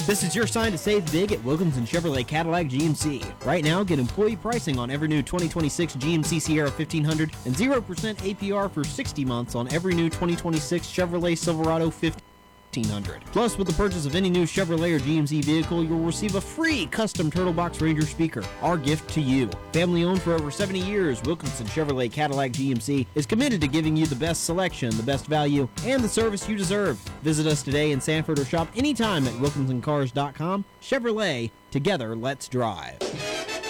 This is your sign to save big at Wilkinson Chevrolet Cadillac GMC. Right now, get employee pricing on every new 2026 GMC Sierra 1500 and 0% APR for 60 months on every new 2026 Chevrolet Silverado 1500. Plus, with the purchase of any new Chevrolet or GMC vehicle, you'll receive a free custom Turtle Box Ranger speaker, our gift to you. Family owned for over 70 years, Wilkinson Chevrolet Cadillac GMC is committed to giving you the best selection, the best value, and the service you deserve. Visit us today in Sanford or shop anytime at wilkinsoncars.com. Chevrolet, together let's drive.